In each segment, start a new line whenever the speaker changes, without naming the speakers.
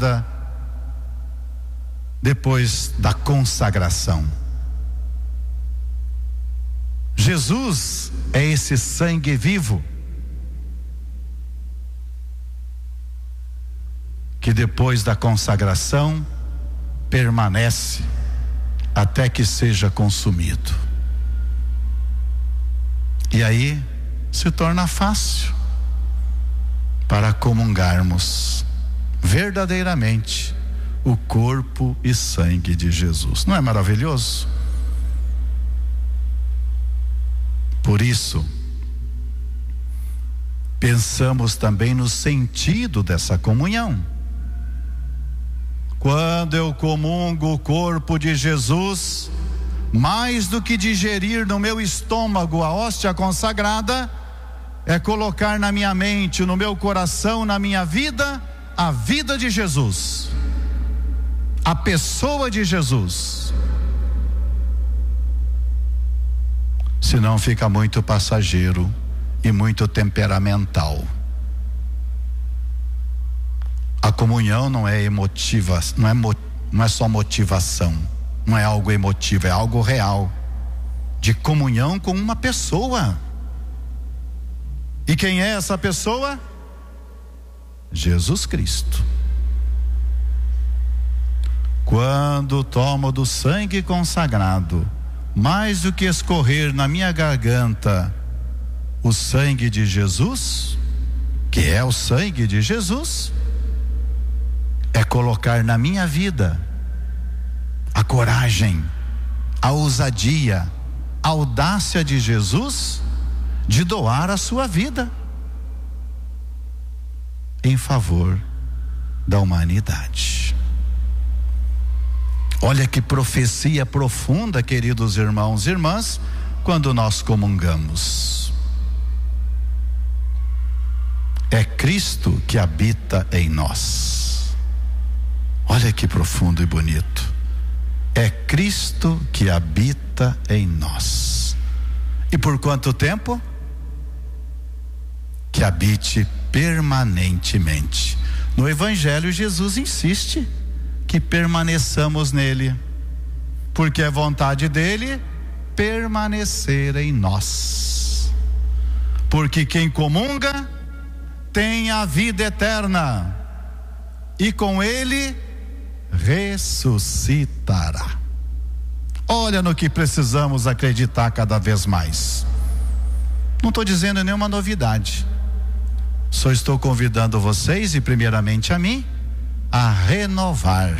consagrada, depois da consagração. Jesus é esse sangue vivo que depois da consagração permanece até que seja consumido. E aí se torna fácil para comungarmos verdadeiramente o corpo e sangue de Jesus. Não é maravilhoso? Por isso, pensamos também no sentido dessa comunhão. Quando eu comungo o corpo de Jesus, mais do que digerir no meu estômago a hóstia consagrada, é colocar na minha mente, no meu coração, na minha vida, a vida de Jesus, a pessoa de Jesus. Senão fica muito passageiro e muito temperamental. A comunhão não é emotiva, não é só motivação, não é algo emotivo, é algo real, de comunhão com uma pessoa. E quem é essa pessoa? Jesus Cristo. Quando tomo do sangue consagrado, mais do que escorrer na minha garganta o sangue de Jesus, que é o sangue de Jesus, é colocar na minha vida a coragem, a ousadia, a audácia de Jesus de doar a sua vida em favor da humanidade. Olha que profecia profunda, queridos irmãos e irmãs, quando nós comungamos. É Cristo que habita em nós. Olha que profundo e bonito. É Cristo que habita em nós. E por quanto tempo? Que habite permanentemente. No Evangelho, Jesus insiste que permaneçamos nele, porque é vontade dele permanecer em nós. Porque quem comunga tem a vida eterna, e com ele ressuscitará. Olha no que precisamos acreditar cada vez mais. Não estou dizendo nenhuma novidade, só estou convidando vocês, e primeiramente a mim, a renovar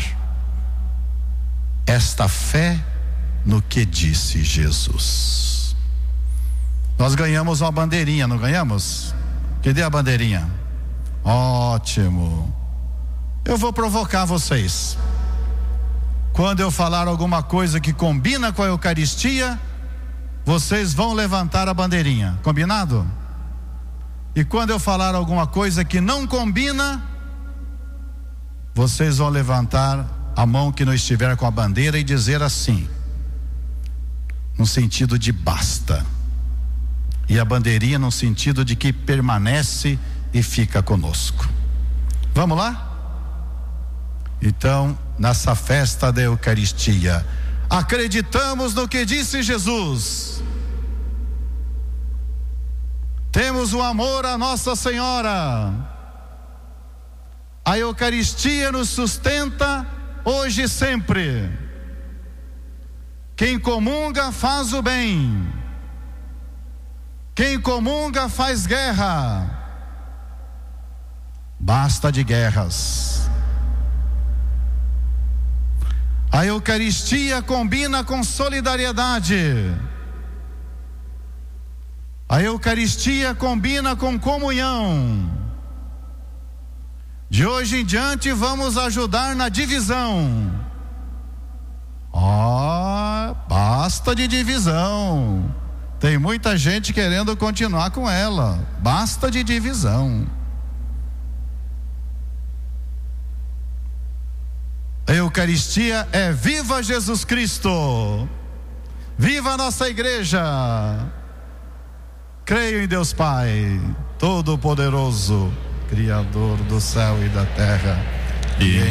esta fé no que disse Jesus. Nós ganhamos uma bandeirinha, não ganhamos? Cadê a bandeirinha? Ótimo. Eu vou provocar vocês. Quando eu falar alguma coisa que combina com a Eucaristia, vocês vão levantar a bandeirinha, combinado? E quando eu falar alguma coisa que não combina, vocês vão levantar a mão que não estiver com a bandeira e dizer assim, no sentido de basta, e a bandeirinha no sentido de que permanece e fica conosco. Vamos lá? Então, nessa festa da Eucaristia, acreditamos no que disse Jesus. Temos o amor a Nossa Senhora. A Eucaristia nos sustenta hoje e sempre. Quem comunga faz o bem. Quem comunga faz guerra. Basta de guerras. A Eucaristia combina com solidariedade. A Eucaristia combina com comunhão. De hoje em diante vamos ajudar na divisão. Basta de divisão. Tem muita gente querendo continuar com ela. Basta de divisão. A Eucaristia é viva Jesus Cristo. Viva a nossa igreja. Creio em Deus Pai, Todo-Poderoso, Criador do céu e da terra, e